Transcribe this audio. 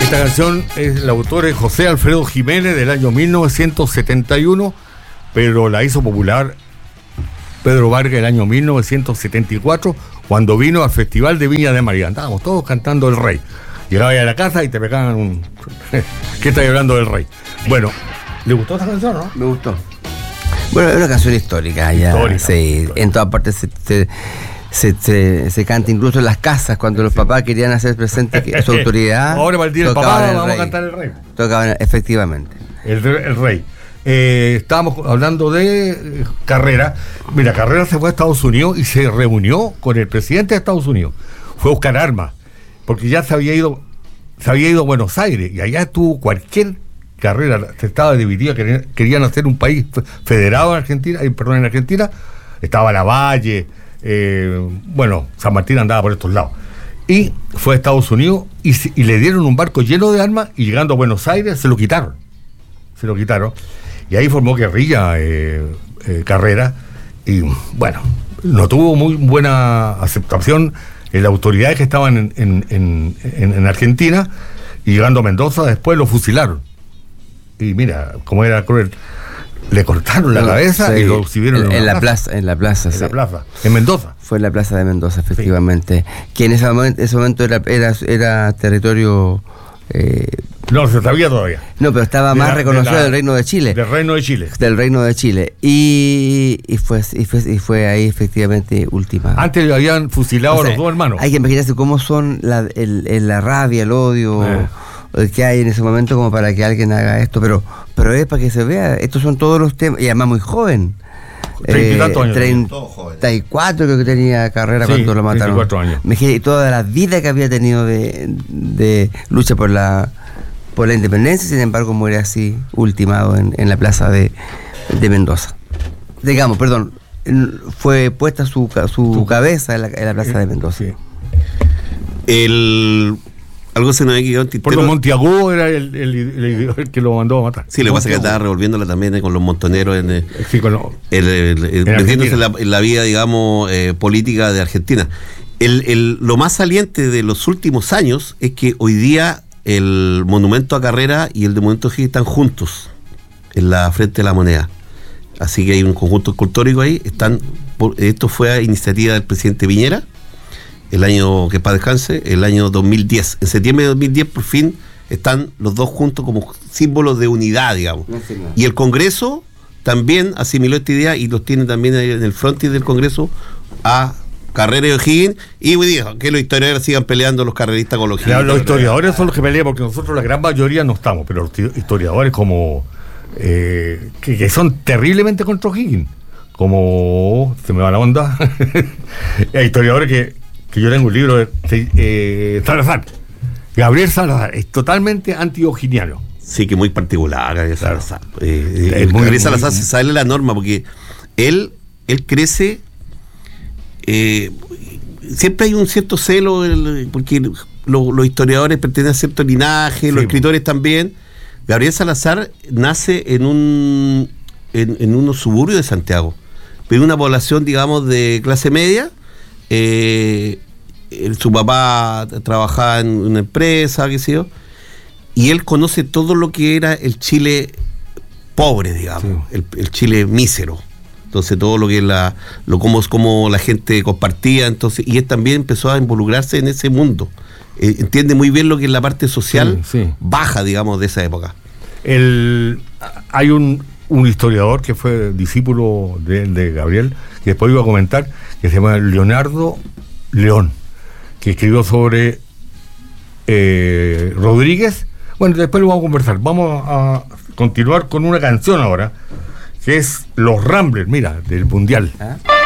Esta canción es el autor es José Alfredo Jiménez del año 1971, pero la hizo popular Pedro Vargas el año 1974, cuando vino al Festival de Viña de María. Andábamos todos cantando El Rey. Llegaba a la casa y te pegaban un... ¿Qué estás hablando del Rey? Bueno, ¿le gustó esta canción, no? Me gustó. Bueno, es una canción histórica ya. Histórica, sí, histórica. En todas partes se canta, incluso en las casas, cuando los papás querían hacer presente su autoridad. Ahora para el día del papá vamos a cantar El Rey. Tocaban, efectivamente. El Rey. Estábamos hablando de Carrera. Mira, Carrera se fue a Estados Unidos y se reunió con el presidente de Estados Unidos. Fue a buscar armas, porque ya se había ido a Buenos Aires, y allá estuvo cualquier Carrera, se estaba dividida, querían hacer un país federado en Argentina, en Argentina, estaba Lavalle, San Martín andaba por estos lados. Y fue a Estados Unidos y le dieron un barco lleno de armas, y llegando a Buenos Aires se lo quitaron. Y ahí formó guerrilla Carrera, y bueno, no tuvo muy buena aceptación en las autoridades que estaban en Argentina, y llegando a Mendoza después lo fusilaron. Y mira, como era cruel, le cortaron la cabeza y lo exhibieron en la plaza. En Mendoza. Fue en la plaza de Mendoza, efectivamente. Sí. Que en ese momento era territorio... no se sabía todavía. No, pero estaba más reconocido del Reino de Chile. Del Reino de Chile. Del Reino de Chile. Y fue ahí efectivamente ultimado. Antes le habían fusilado a los dos hermanos. Hay que imaginarse cómo son la rabia, el odio que hay en ese momento, como para que alguien haga esto. Pero es para que se vea. Estos son todos los temas. Y además muy joven. 34 creo que tenía Carrera cuando lo mataron. 34 años. Y toda la vida que había tenido de lucha por la independencia, sin embargo muere así, ultimado en la plaza de Mendoza. Digamos, perdón, fue puesta su cabeza en la plaza de Mendoza. Sí. Algo se nos había quedado en tintero. Porque Monteagudo era el que lo mandó a matar. Sí, lo que pasa es que estaba revolviéndola también con los montoneros metiéndose en la vida, digamos, política de Argentina. Lo más saliente de los últimos años es que hoy día el monumento a Carrera y el de Monumento O'Higgins están juntos en la frente de la Moneda. Así que hay un conjunto escultórico ahí. Esto fue a iniciativa del presidente Piñera, el año que para descanse, el año 2010. En septiembre de 2010, por fin, están los dos juntos como símbolos de unidad, digamos. Y el Congreso también asimiló esta idea y los tiene también en el frontis del Congreso a Carrera y O'Higgins, y hoy día que los historiadores sigan peleando los carreristas con los O'Higgins. Los historiadores son los que pelean, porque nosotros la gran mayoría no estamos, pero los historiadores como que son terriblemente contra O'Higgins, como se me va la onda. Hay historiadores que yo tengo un libro de Salazar, Gabriel Salazar, es totalmente anti-o'higginiano. Sí, que muy particular Gabriel Salazar. Gabriel Salazar se sale la norma porque él crece. Siempre hay un cierto celo porque los historiadores pertenecen a cierto linaje, los escritores también. Gabriel Salazar nace en unos suburbios de Santiago, pero una población, digamos, de clase media. Su papá trabajaba en una empresa, qué sé yo, y él conoce todo lo que era el Chile pobre, digamos, el Chile mísero. Entonces todo lo que cómo la gente compartía, entonces, y él también empezó a involucrarse en ese mundo. Entiende muy bien lo que es la parte social baja, digamos, de esa época. Hay un historiador que fue discípulo de Gabriel, que después iba a comentar, que se llama Leonardo León, que escribió sobre Rodríguez. Bueno, después lo vamos a conversar. Vamos a continuar con una canción ahora, que es Los Ramblers, mira, del Mundial.